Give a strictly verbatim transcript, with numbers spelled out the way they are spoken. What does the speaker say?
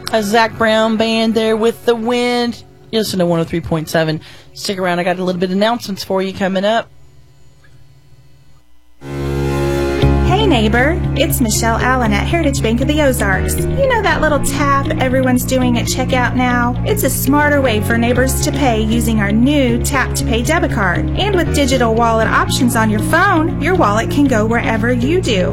A Zach Brown band there with The Wind. You listen to one oh three point seven. Stick around. I got a little bit of announcements for you coming up. Hey neighbor, it's Michelle Allen at Heritage Bank of the Ozarks. You know that little tap everyone's doing at checkout now? It's a smarter way for neighbors to pay using our new Tap to Pay debit card. And with digital wallet options on your phone, your wallet can go wherever you do.